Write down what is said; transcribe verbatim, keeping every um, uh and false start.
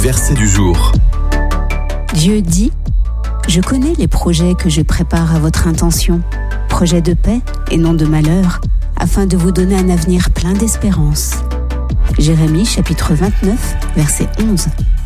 Verset du jour. Dieu dit, « Je connais les projets que je prépare à votre intention, projets de paix et non de malheur, afin de vous donner un avenir plein d'espérance. » Jérémie chapitre vingt-neuf, verset onze.